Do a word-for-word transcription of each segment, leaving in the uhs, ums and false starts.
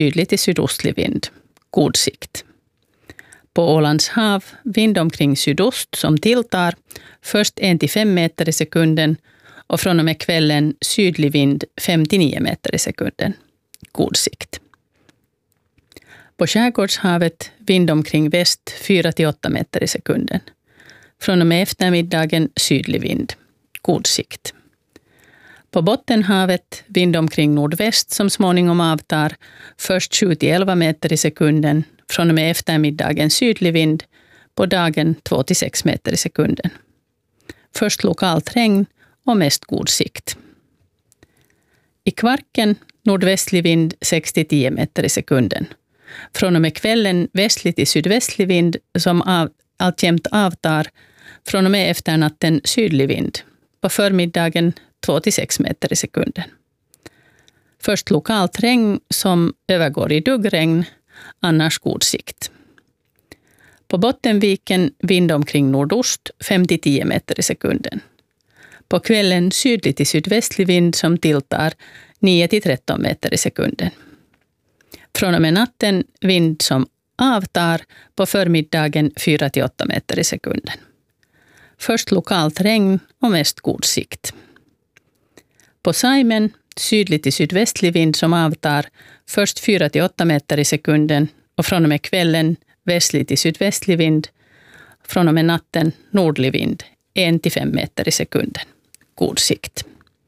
sydlig till sydostlig vind. God sikt. På Ålands hav vind omkring sydost som tilltar, först en till fem meter i sekunden och från och med kvällen sydlig vind fem till nio meter i sekunden. God sikt. På Skärgårdshavet vind omkring väst fyra till åtta meter i sekunden. Från och med eftermiddagen sydlig vind. God sikt. På Bottenhavet vind omkring nordväst som småningom avtar, först sju till elva meter i sekunden. Från och med eftermiddagen sydlig vind, på dagen två till sex meter i sekunden. Först lokalt regn och mest god sikt. I Kvarken nordvästlig vind sex till tio meter i sekunden. Från och med kvällen västlig till sydvästlig vind som av, alltjämt avtar. Från och med efternatten sydlig vind. På förmiddagen två till sex meter i sekunden. Först lokalt regn som övergår i duggregn, annars god sikt. På Bottenviken vind omkring nordost fem till tio meter i sekunden. På kvällen sydlig till sydvästlig vind som tilltar nio till tretton meter i sekunden. Från och med natten vind som avtar, på förmiddagen fyra till åtta meter i sekunden. Först lokalt regn och mest god sikt. På Saimen sydlig till sydvästlig vind som avtar, först fyra till åtta meter i sekunden och från och med kvällen västlig till sydvästlig vind. Från och med natten nordlig vind en till fem meter i sekunden. God sikt.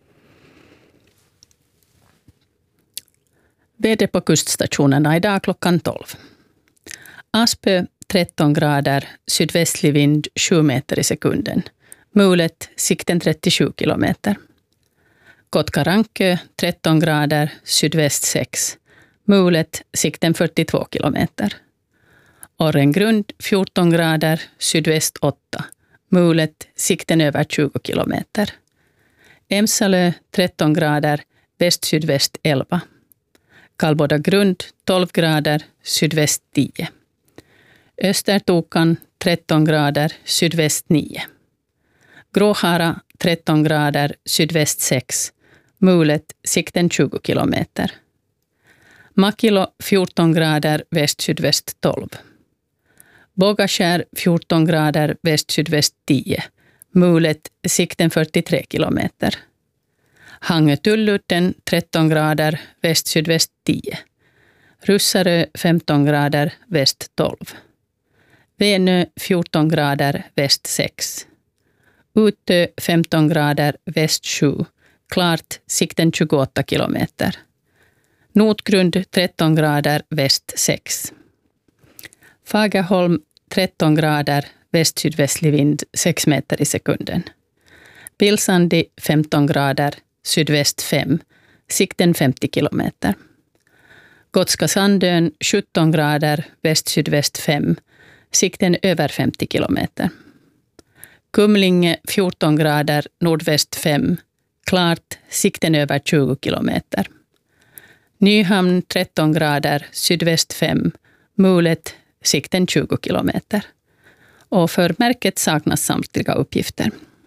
Väder på kuststationerna idag klockan tolv. Aspö tretton grader, sydvästlig vind sju meter i sekunden. Mulet sikten trettiosju kilometer. Kotkarankö tretton grader, sydväst sex. Mulet sikten fyrtiotvå kilometer. Orrengrund fjorton grader, sydväst åtta. Mulet sikten över tjugo kilometer. Emsalö tretton grader, väst-sydväst elva. Kallboda grund tolv grader, sydväst tio. Östertokan tretton grader, sydväst nio. Gråhara tretton grader, sydväst sex. Mulet sikten tjugo kilometer. Makilo fjorton grader, väst-sydväst tolv. Bågaskär fjorton grader, väst-sydväst tio. Mulet sikten fyrtiotre kilometer. Hangö-Tulludden tretton grader, väst-sydväst tio. Russarö femton grader, väst tolv. Venö fjorton grader, väst sex. Utö femton grader, väst sju. Klart sikten tjugoåtta kilometer. Notgrund tretton grader, väst sex. Fagerholm tretton grader, väst-sydvästlig vind sex meter i sekunden. Pilsandi femton grader, sydväst fem, sikten femtio kilometer. Gotska Sandön sjutton grader, väst-sydväst fem, sikten över femtio kilometer. Kumlinge fjorton grader, nordväst fem, klart, sikten över tjugo kilometer. Nyhamn tretton grader, sydväst fem, mulet, sikten tjugo kilometer. Och för märket saknas samtliga uppgifter.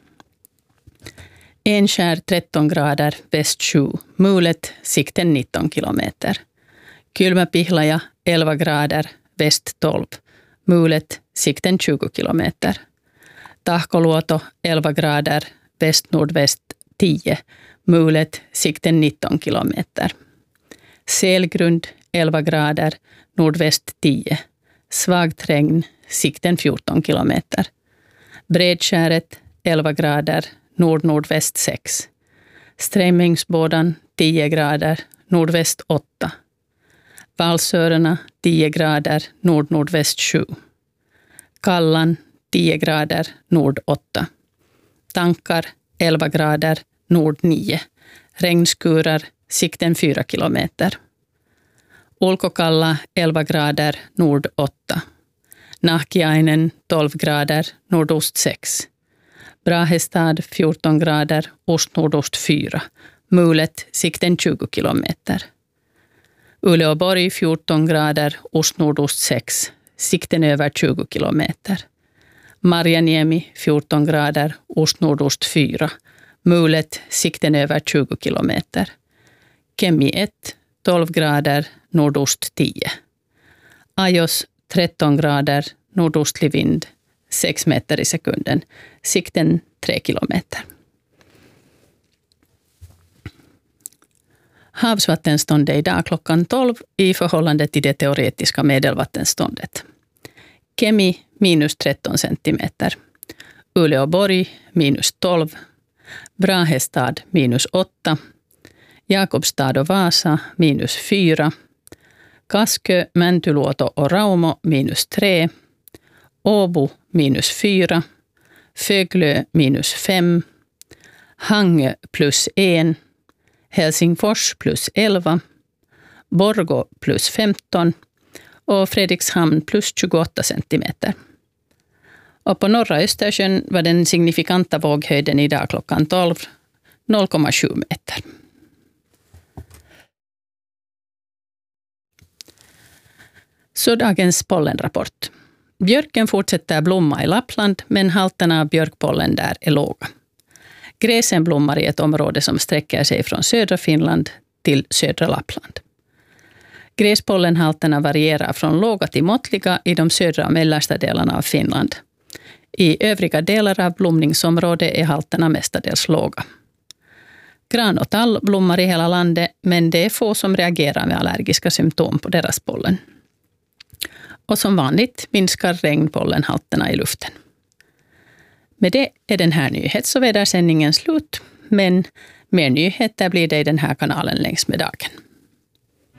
Enskär tretton grader, väst sju, mulet, sikten nitton kilometer. Kylmäpihlaja elva grader, väst tolv, mulet, sikten tjugo kilometer. Tahkoluoto elva grader, väst-nordväst tio, mulet, sikten nitton kilometer. Selgrund elva grader, nordväst tio, svagt regn, sikten fjorton kilometer. Bredskäret elva grader, nord-nordväst sex. Strängmängsbådan tio grader, nordväst åtta. Valsörerna tio grader, nord-nordväst sju. Kallan tio grader, nord åtta. Tankar elva grader, nord nio. Regnskurar, sikten fyra kilometer. Ulkokalla elva grader, nord åtta. Nahkiainen tolv grader, nordost sex. Brahestad fjorton grader, ost-nordost fyra. Mulet, sikten tjugo kilometer. Uleåborg fjorton grader, ost-nordost sex. Sikten över tjugo kilometer. Marjaniemi fjorton grader, ost-nordost fyra. Mulet, sikten över tjugo kilometer. Kemi ett, tolv grader, nordost tio. Ajos tretton grader, nordostlig vind, sex meter i sekunden. Sikten tre kilometer. Havsvattenståndet idag klockan tolv i förhållande till det teoretiska medelvattenståndet. Kemi minus tretton centimeter. Uleåborg minus tolv. Brahestad minus åtta. Jakobstad och Vasa minus fyra. Kaskö, Mäntyluoto och Raumo minus tre. Åbo minus fyra. Föglö minus fem. Hangö plus en. Helsingfors plus elva. Borgå plus femton. Och Fredrikshamn plus tjugoåtta centimeter. Och på norra Östersjön var den signifikanta våghöjden idag klockan tolv noll komma sju meter. Så dagens pollenrapport. Björken fortsätter blomma i Lappland, men halterna av björkpollen där är låga. Gräsen blommar i ett område som sträcker sig från södra Finland till södra Lappland. Gräspollenhalterna varierar från låga till måttliga i de södra och mellersta delarna av Finland. I övriga delar av blomningsområdet är halterna mestadels låga. Gran och tall blommar i hela landet, men det är få som reagerar med allergiska symptom på deras pollen. Och som vanligt minskar regnpollenhalterna i luften. Med det är den här nyhets- och vädersändningen slut, men mer nyheter blir det i den här kanalen längs med dagen.